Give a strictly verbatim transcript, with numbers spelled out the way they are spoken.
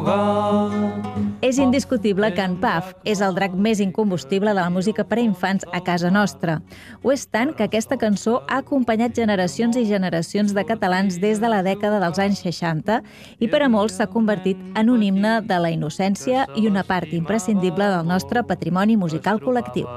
És indiscutible que en Paf és el drac més incombustible de la música per a infants a casa nostra. Ho és tant que aquesta cançó ha acompanyat generacions i generacions de catalans des de la dècada dels anys seixanta i per a molts s'ha convertit en un himne de la innocència i una part imprescindible del nostre patrimoni musical col·lectiu.